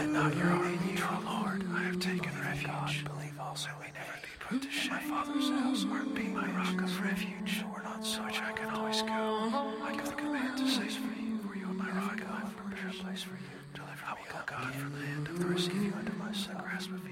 let not your heart be troubled, Lord. I have taken refuge. God, believe also we never be put to shame. My Father's house, Lord, be my rock of refuge. So we're not so which I can always go. I give the command to say for you, for you are my rock, I will prepare a place for you. Deliver me, O God, from the hand of the receive you under my son, grasp of you.